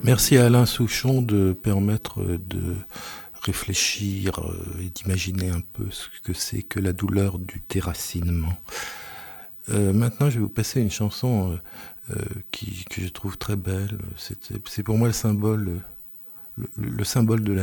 Merci à Alain Souchon de permettre de réfléchir et d'imaginer un peu ce que c'est que la douleur du déracinement. Maintenant, je vais vous passer une chanson que je trouve très belle. C'est pour moi le symbole de la